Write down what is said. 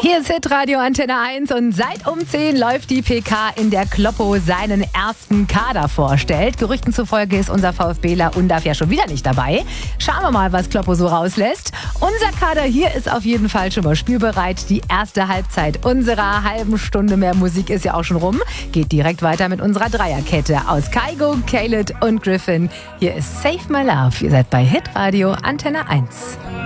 Hier ist Hitradio Antenne 1 und seit um 10 läuft die PK, in der Kloppo seinen ersten Kader vorstellt. Gerüchten zufolge ist unser VfBler Undav ja schon wieder nicht dabei. Schauen wir mal, was Kloppo so rauslässt. Unser Kader hier ist auf jeden Fall schon mal spielbereit. Die erste Halbzeit unserer halben Stunde mehr Musik ist ja auch schon rum. Geht direkt weiter mit unserer Dreierkette aus Kygo, Khaled und Griffin. Hier ist Save My Love. Ihr seid bei Hitradio Antenne 1.